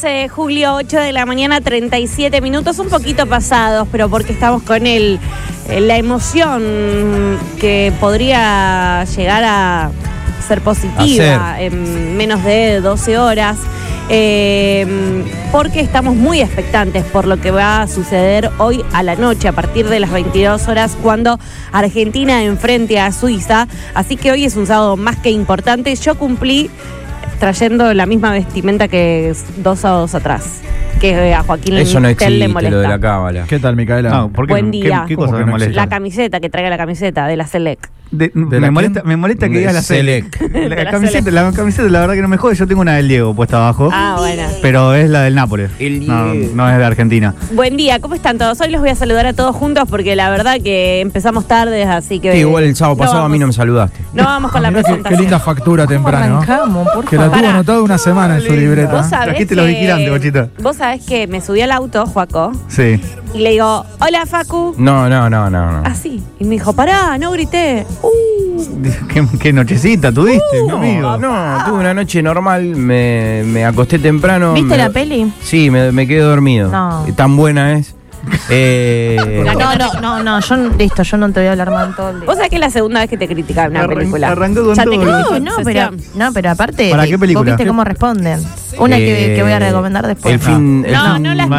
11 de julio, 8 de la mañana, 37 minutos, un poquito pasados, pero porque estamos con la emoción que podría llegar a ser positiva en menos de 12 horas. Porque estamos muy expectantes por lo que va a suceder hoy a la noche, a partir de las 22 horas, cuando Argentina enfrente a Suiza. Así que hoy es un sábado más que importante. Yo cumplí trayendo la misma vestimenta que 2 sábados atrás, que a Joaquín eso no existe, le molesta. lo de la cábala. ¿Qué tal, Micaela? No, ¿por qué? Buen día. ¿Qué cosa me molesta? La camiseta, que traiga la camiseta de la Selec. Me molesta que digas la Selec. La camiseta, la verdad que no me jode. Yo tengo una del Diego puesta abajo. Ah, bueno. Pero es la del Nápoles. No es de Argentina. Buen día, ¿cómo están todos? Hoy los voy a saludar a todos juntos porque la verdad que empezamos tarde, así que... Sí, igual el sábado pasado a mí no me saludaste. No vamos con la Mirá presentación. qué linda factura temprano. Arrancamos, por Que la favor. tuvo anotada una semana en su libreta. Vos sabés Trajiste los vigilantes, Bochita. Vos sabés que me subí al auto, Joaco, Sí. y le digo, hola, Facu. No. Así. Y me dijo, pará, no grité. ¿Qué nochecita tuviste, mi amigo? No, tuve una noche normal, me acosté temprano. ¿Viste la peli? Sí, me quedé dormido. No. Tan buena es. No, yo no te voy a hablar mal todo el día. Vos sabés que es la segunda vez que te critican una película. Arrancó con Ya te todo. critico. pero aparte, ¿Para qué película? ¿vos viste cómo responden? Una que voy a recomendar después. El fin. No las